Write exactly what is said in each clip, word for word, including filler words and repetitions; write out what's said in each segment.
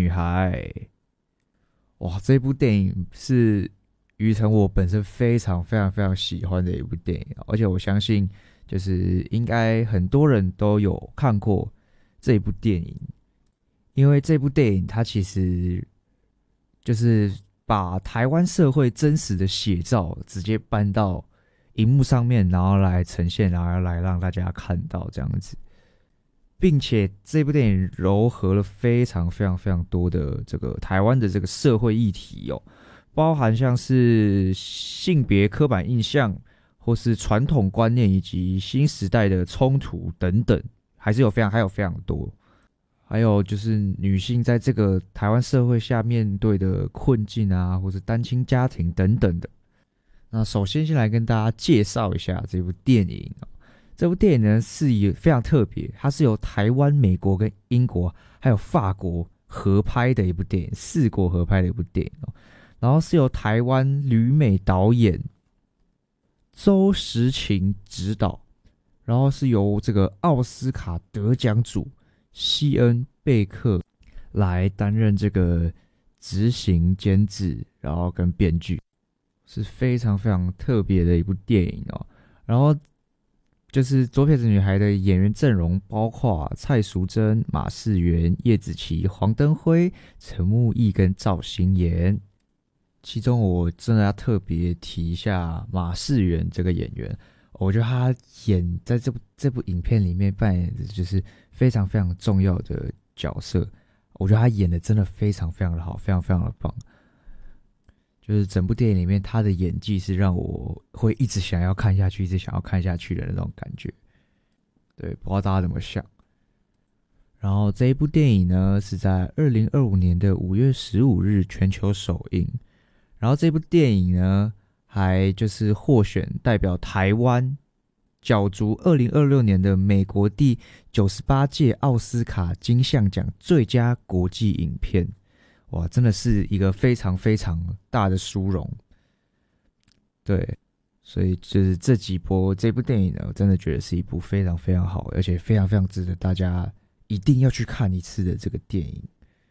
女孩》。哇，这部电影是于承我本身非常非常非常喜欢的一部电影，而且我相信就是应该很多人都有看过这一部电影，因为这部电影它其实就是把台湾社会真实的写照直接搬到荧幕上面，然后来呈现，然后来让大家看到这样子。并且这部电影糅合了非常非常非常多的这个台湾的这个社会议题哦，包含像是性别刻板印象，或是传统观念以及新时代的冲突等等，还是有非常还有非常多。还有就是女性在这个台湾社会下面对的困境啊，或是单亲家庭等等的。那首先先来跟大家介绍一下这部电影哦。这部电影呢是也非常特别，它是由台湾、美国跟英国还有法国合拍的一部电影，四国合拍的一部电影哦。然后是由台湾旅美导演周时勤执导，然后是由这个奥斯卡得奖主西恩贝克来担任这个执行监制，然后跟编剧，是非常非常特别的一部电影哦。然后就是左撇子女孩的演员阵容包括蔡淑臻、马世元、叶子琪、黄登辉、陈木易跟赵心妍。其中我真的要特别提一下马世元这个演员，我觉得他演在这部这部影片里面扮演的就是非常非常重要的角色，我觉得他演的真的非常非常的好，非常非常的棒。就是整部电影里面他的演技是让我会一直想要看下去，一直想要看下去的那种感觉。对，不知道大家怎么想。然后这一部电影呢是在二零二五年的五月十五日全球首映。然后这部电影呢还就是获选代表台湾角逐二零二六年的美国第九十八届奥斯卡金像奖最佳国际影片。哇，真的是一个非常非常大的殊荣。对，所以就是这几波这部电影呢，我真的觉得是一部非常非常好，而且非常非常值得大家一定要去看一次的这个电影。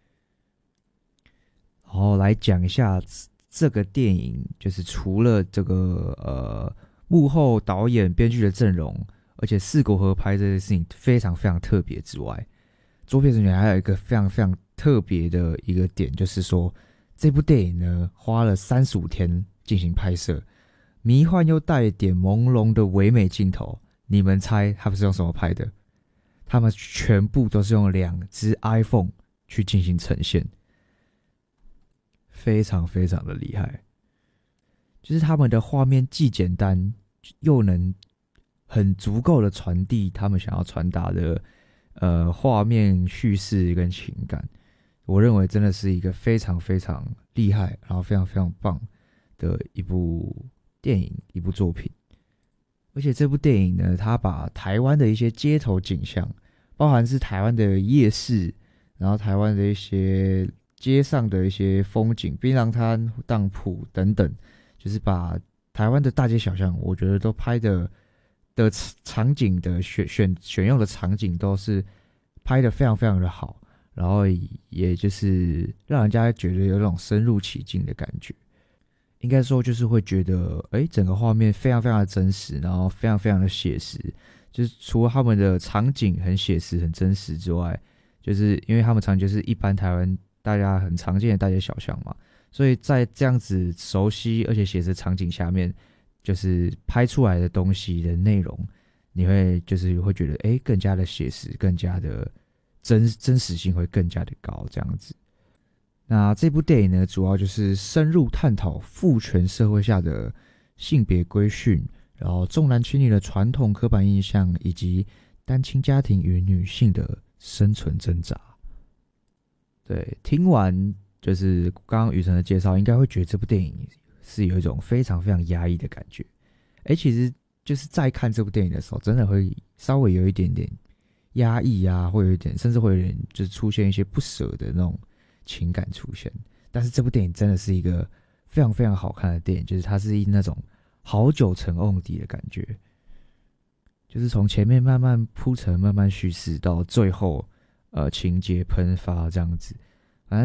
然后来讲一下这个电影，就是除了这个呃幕后导演、编剧的阵容，而且四国合拍这件事情非常非常特别之外，左撇子女孩还有一个非常非常特别的一个点，就是说这部电影呢花了三十五天进行拍摄，迷幻又带点朦胧的唯美镜头。你们猜他们是用什么拍的？他们全部都是用两只 iPhone 去进行呈现，非常非常的厉害。就是他们的画面既简单，又能很足够的传递他们想要传达的呃画面叙事跟情感。我认为真的是一个非常非常厉害，然后非常非常棒的一部电影，一部作品。而且这部电影呢，它把台湾的一些街头景象，包含是台湾的夜市，然后台湾的一些街上的一些风景，槟榔摊、当铺等等，就是把台湾的大街小巷，我觉得都拍的的场景的选选选用的场景都是拍的非常非常的好。然后也就是让人家觉得有那种深入其境的感觉，应该说就是会觉得，哎，整个画面非常非常的真实，然后非常非常的写实。就是除了他们的场景很写实、很真实之外，就是因为他们场景就是一般台湾大家很常见的大街小巷嘛，所以在这样子熟悉而且写实场景下面，就是拍出来的东西的内容，你会就是会觉得，哎，更加的写实，更加的。真真实性会更加的高，这样子。那这部电影呢，主要就是深入探讨父权社会下的性别规训，然后重男轻女的传统刻板印象，以及单亲家庭与女性的生存挣扎。对，听完就是刚刚宇辰的介绍，应该会觉得这部电影是有一种非常非常压抑的感觉。哎，其实就是在看这部电影的时候，真的会稍微有一点点。压抑啊，会有一点，甚至会有点，就是出现一些不舍的那种情感出现。但是这部电影真的是一个非常非常好看的电影，就是它是那种好久成瓮底的感觉，就是从前面慢慢铺陈、慢慢叙事到最后，呃，情节喷发这样子，